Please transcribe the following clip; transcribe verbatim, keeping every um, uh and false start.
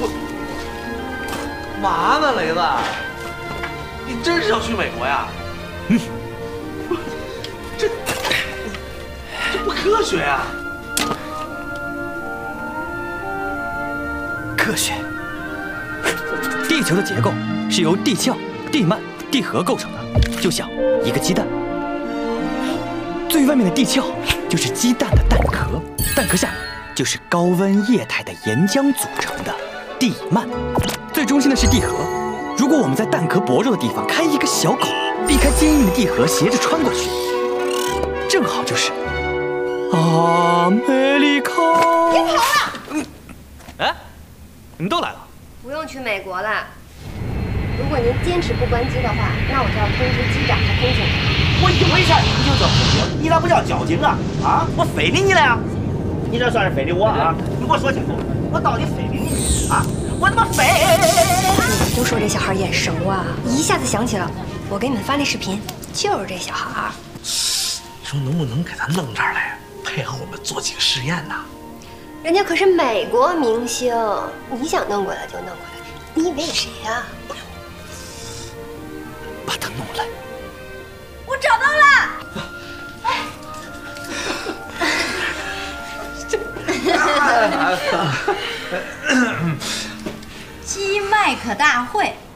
嘛呢，雷子？你真是要去美国呀？嗯，这这不科学呀！ 科学。地球的结构是由地壳、地幔、地核构成的，就像一个鸡蛋。最外面的地壳就是鸡蛋的蛋壳，蛋壳下就是高温液态的岩浆组成的地幔，最中心的是地核。如果我们在蛋壳薄弱的地方开一个小口，避开坚硬的地核斜着穿过去，正好就是阿美利卡。 别跑了！ 嗯，哎，你们都来了。 不用去美国了。如果您坚持不关机的话，那我就要通知机长和空警。 我一问一下你不就这么说？你咋不叫交警啊？啊，我非礼你了呀！你这算是非礼我啊！你给我说清楚，我到底非礼你啊？我他妈非！ 你们都说这小孩眼熟啊，一下子想起了。我给你们发那视频，就是这小孩。 你说能不能给他弄这儿来，配合我们做几个实验呢？ 人家可是美国明星，你想弄过来就弄过来。你以为你谁呀？ 把他弄来。 我找到了。 鸡麦克大会